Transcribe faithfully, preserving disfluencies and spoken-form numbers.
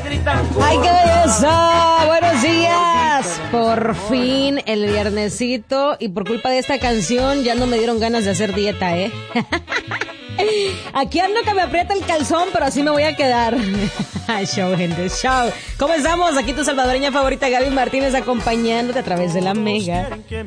¡Ay, qué belleza! ¡Buenos días! Por fin el viernesito, y por culpa de esta canción ya no me dieron ganas de hacer dieta, ¿eh? Aquí ando que me aprieta el calzón, pero así me voy a quedar. Show, gente, show. ¿Cómo estamos? Aquí tu salvadoreña favorita, Gaby Martínez, acompañándote a través de la Mega.